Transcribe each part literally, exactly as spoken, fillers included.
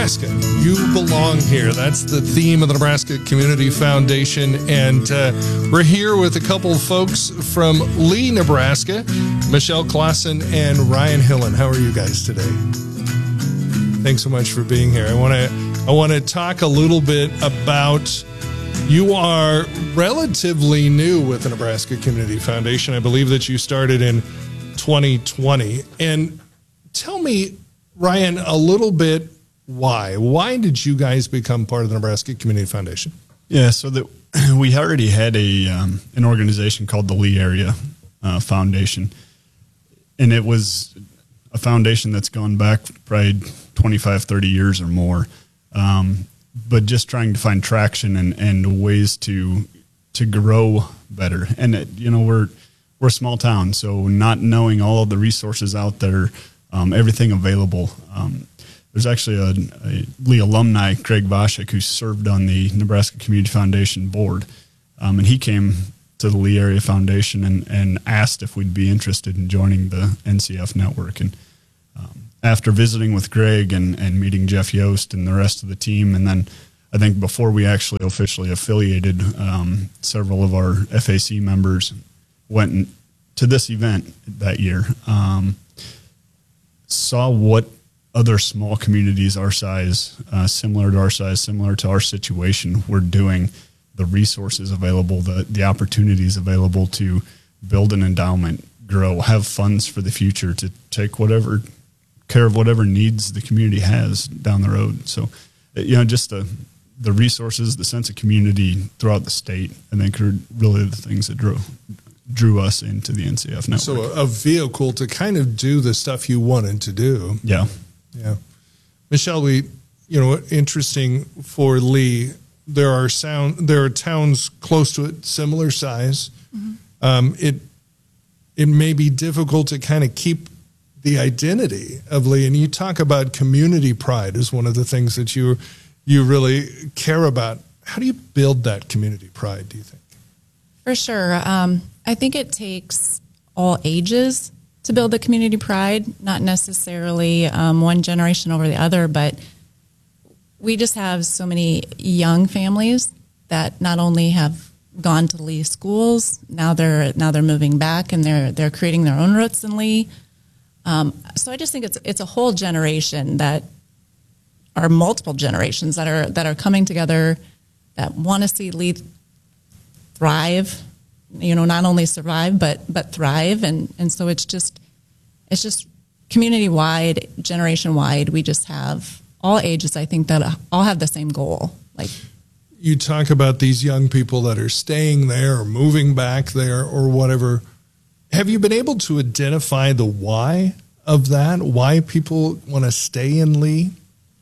Nebraska. You belong here. That's the theme of the Nebraska Community Foundation. And uh, we're here with a couple of folks from Lee, Nebraska, Michelle Clausen and Ryan Hillen. How are you guys today? Thanks so much for being here. I want to I want to talk a little bit about, you are relatively new with the Nebraska Community Foundation. I believe that you started in twenty twenty. And tell me, Ryan, a little bit why. Why did you guys become part of the Nebraska Community Foundation? Yeah, so that we already had a um, an organization called the Lee Area uh, Foundation, and it was a foundation that's gone back probably twenty-five, thirty years or more, um, but just trying to find traction and, and ways to to grow better. And, it, you know, we're we're a small town, so not knowing all of the resources out there, um, everything available. Um, there's actually a, a Lee alumni, Craig Voshik, who served on the Nebraska Community Foundation board, um, and he came to the Lee Area Foundation and, and asked if we'd be interested in joining the N C F network. And um, after visiting with Greg and, and meeting Jeff Yost and the rest of the team, and then I think before we actually officially affiliated, um, several of our F A C members went to this event that year, um, saw what other small communities our size, uh, similar to our size, similar to our situation, were doing, the resources available, the, the opportunities available to build an endowment, grow, have funds for the future, to take whatever care of whatever needs the community has down the road. So, you know, just the the resources, the sense of community throughout the state, I think, are really the things that drew drew us into the N C F network. So a, a vehicle to kind of do the stuff you wanted to do. Yeah. Yeah. Michelle, we, you know, interesting for Lee, there are sound, there are towns close to it, similar size. Mm-hmm. Um, it, it may be difficult to kind of keep the identity of Lee. And you talk about community pride as one of the things that you, you really care about. How do you build that community pride, do you think? For sure. Um, I think it takes all ages to build the community pride, not necessarily um, one generation over the other, but we just have so many young families that not only have gone to Lee schools, now they're now they're moving back and they're they're creating their own roots in Lee. Um, so I just think it's it's a whole generation that are multiple generations that are that are coming together, that want to see Lee thrive. You know, not only survive, but but thrive. And, and so it's just, it's just community-wide, generation-wide. We just have all ages, I think, that all have the same goal. Like, you talk about these young people that are staying there or moving back there or whatever. Have you been able to identify the why of that? Why people want to stay in Lee?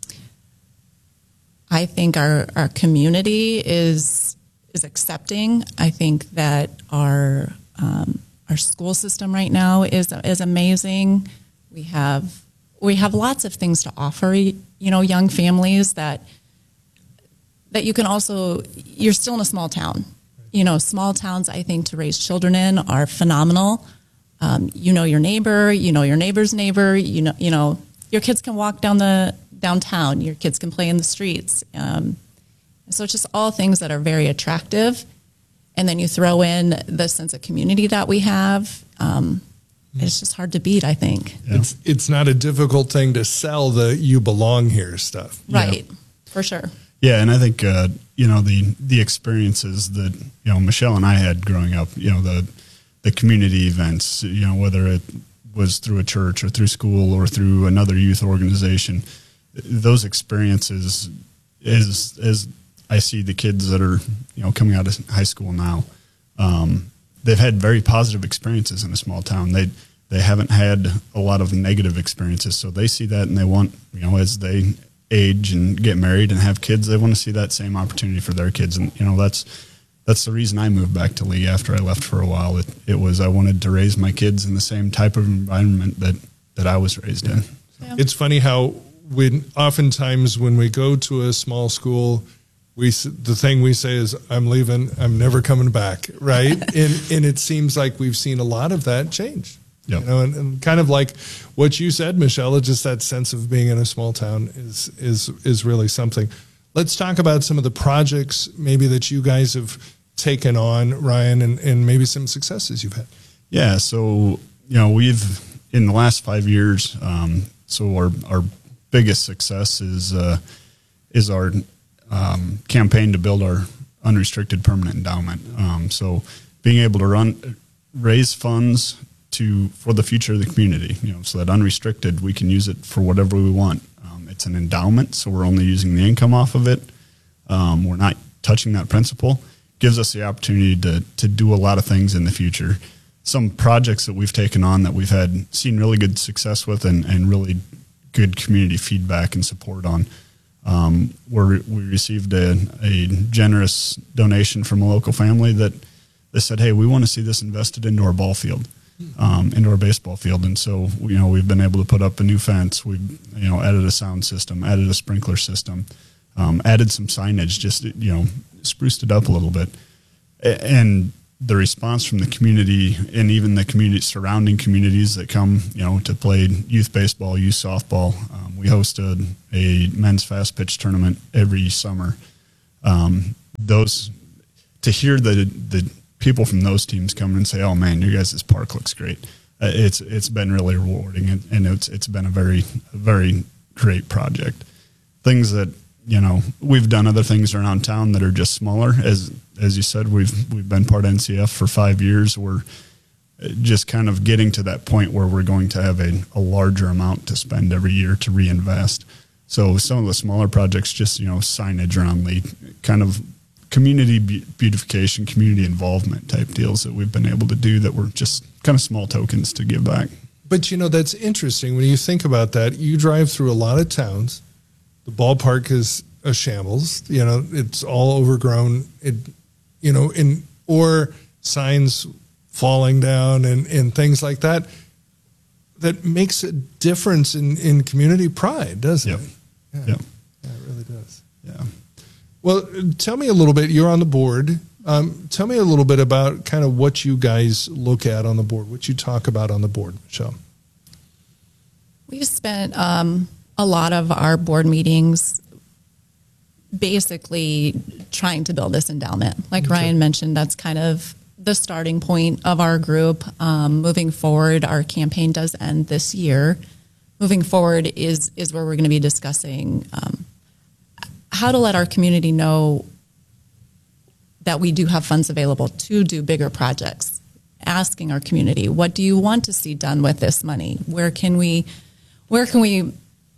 I think our, our community is... is accepting. I think that our um, our school system right now is is amazing. We have we have lots of things to offer, you know, young families that that you can also. You're still in a small town, you know. Small towns, I think, to raise children in are phenomenal. Um, you know your neighbor, you know your neighbor's neighbor. You know, you know your kids can walk down the downtown. Your kids can play in the streets. Um, So it's just all things that are very attractive. And then you throw in the sense of community that we have. Um, it's just hard to beat, I think. Yeah. It's it's not a difficult thing to sell the you belong here stuff. Right, yeah. For sure. Yeah, and I think, uh, you know, the the experiences that, you know, Michelle and I had growing up, you know, the the community events, you know, whether it was through a church or through school or through another youth organization, those experiences is is I see the kids that are, you know, coming out of high school now. Um, they've had very positive experiences in a small town. They they haven't had a lot of negative experiences, so they see that and they want, you know, as they age and get married and have kids, they want to see that same opportunity for their kids. And you know, that's that's the reason I moved back to Lee after I left for a while. It it was I wanted to raise my kids in the same type of environment that that I was raised in. Yeah. It's funny how when oftentimes when we go to a small school, we the thing we say is, I'm leaving, I'm never coming back, right? and and it seems like we've seen a lot of that change. Yep. You know, and, and kind of like what you said, Michelle, it's just that sense of being in a small town is is is really something. Let's talk about some of the projects maybe that you guys have taken on, Ryan, and, and maybe some successes you've had. Yeah, so, you know, we've, in the last five years, um, so our our biggest success is uh, is our um, campaign to build our unrestricted permanent endowment. Um, so being able to run, raise funds to for the future of the community, you know, so that unrestricted, we can use it for whatever we want. Um, it's an endowment, so we're only using the income off of it. Um, we're not touching that principal. Gives us the opportunity to to do a lot of things in the future. Some projects that we've taken on that we've had seen really good success with and, and really good community feedback and support on. Um, where we received a, a generous donation from a local family that they said, "Hey, we want to see this invested into our ball field, um, into our baseball field." And so, you know, we've been able to put up a new fence. We've, you know, added a sound system, added a sprinkler system, um, added some signage, just, you know, spruced it up a little bit. And the response from the community and even the community surrounding communities that come, you know, to play youth baseball, youth softball. Um, we hosted a men's fast pitch tournament every summer. Um, those to hear the the people from those teams come and say, "Oh man, your guys' park looks great." Uh, it's it's been really rewarding, and, and it's it's been a very very great project. Things that, you know, we've done other things around town that are just smaller. As as you said, we've we've been part of N C F for five years. We're just kind of getting to that point where we're going to have a, a larger amount to spend every year to reinvest. So some of the smaller projects, just, you know, signage around the kind of community be- beautification, community involvement type deals that we've been able to do that were just kind of small tokens to give back. But, you know, that's interesting. When you think about that, you drive through a lot of towns. The ballpark is a shambles. You know, it's all overgrown. It, you know, in or signs falling down and, and things like that. That makes a difference in, in community pride, doesn't Yep. it? Yeah. Yep. Yeah, it really does. Yeah. Well, tell me a little bit. You're on the board. Um, tell me a little bit about kind of what you guys look at on the board, what you talk about on the board, Michelle. We've spent um, a lot of our board meetings basically trying to build this endowment. Like okay. Ryan mentioned, that's kind of the starting point of our group. Um, moving forward, our campaign does end this year. Moving forward is is where we're going to be discussing um, how to let our community know that we do have funds available to do bigger projects. Asking our community, what do you want to see done with this money? Where can we, where can we,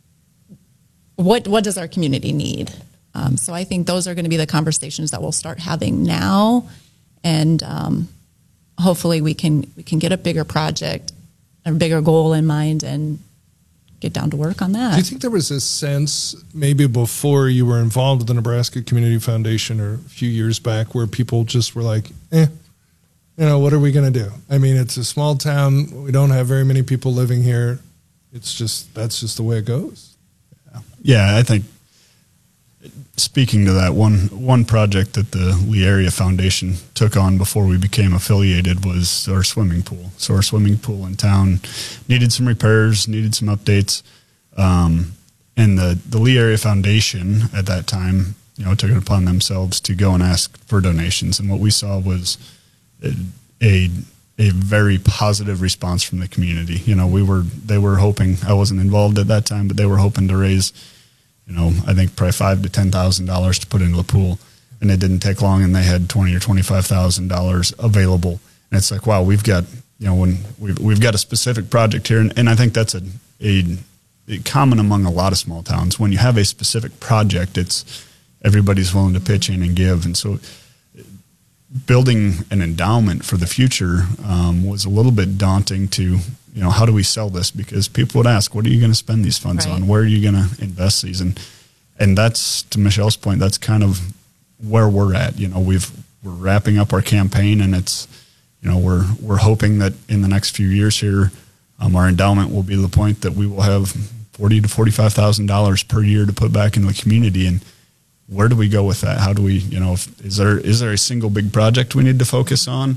what what does our community need? Um, so I think those are going to be the conversations that we'll start having now, and um, hopefully we can we can get a bigger project, a bigger goal in mind, and get down to work on that. Do you think there was a sense maybe before you were involved with the Nebraska Community Foundation or a few years back where people just were like, eh, you know, what are we going to do? I mean, it's a small town. We don't have very many people living here. It's just, that's just the way it goes. Yeah, yeah, I think speaking to that, one one project that the Lee Area Foundation took on before we became affiliated was our swimming pool. So our swimming pool in town needed some repairs, needed some updates. Um, and the, the Lee Area Foundation at that time, you know, took it upon themselves to go and ask for donations. And what we saw was a, a a very positive response from the community. You know, we were they were hoping, I wasn't involved at that time, but they were hoping to raise, you know, I think probably five to ten thousand dollars to put into the pool, and it didn't take long, and they had twenty or twenty five thousand dollars available. And it's like, wow, we've got, you know, when we've we've got a specific project here, and, and I think that's a, a a common among a lot of small towns. When you have a specific project, it's everybody's willing to pitch in and give, and so building an endowment for the future um, was a little bit daunting to, you know, how do we sell this? Because people would ask, what are you going to spend these funds right. on? Where are you going to invest these? And, and that's, to Michelle's point, that's kind of where we're at. You know, we've, we're wrapping up our campaign, and it's, you know, we're, we're hoping that in the next few years here, um, our endowment will be to the point that we will have forty to forty-five thousand dollars per year to put back in the community. And where do we go with that? How do we, you know, if, is there is there a single big project we need to focus on?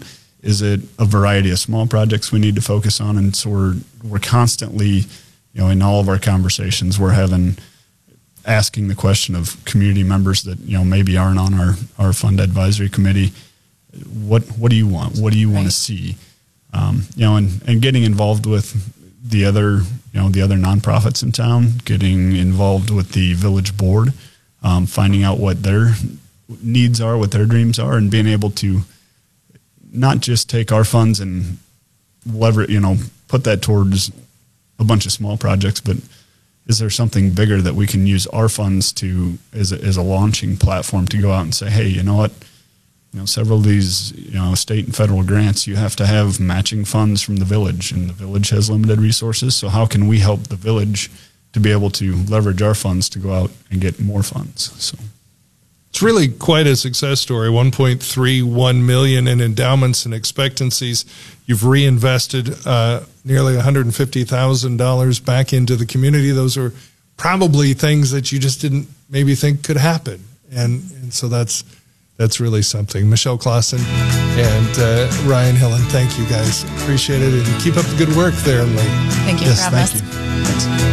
Is it a variety of small projects we need to focus on? And so we're we're constantly, you know, in all of our conversations, we're having asking the question of community members that, you know, maybe aren't on our, our fund advisory committee. What what do you want? What do you want to see? Um, you know, and, and getting involved with the other, you know, the other nonprofits in town, getting involved with the village board, um, finding out what their needs are, what their dreams are, and being able to not just take our funds and lever, you know, put that towards a bunch of small projects, but is there something bigger that we can use our funds to as a, as a launching platform to go out and say, hey, you know what, you know, several of these, you know, state and federal grants, you have to have matching funds from the village, and the village has limited resources. So how can we help the village to be able to leverage our funds to go out and get more funds? So it's really quite a success story. one point three one million in endowments and expectancies. You've reinvested uh, nearly one hundred fifty thousand dollars back into the community. Those are probably things that you just didn't maybe think could happen. And, and so that's that's really something. Michelle Clausen and uh, Ryan Hillen, thank you guys. Appreciate it. And keep up the good work there in Lee. Thank you yes, for having thank us. you. Thanks.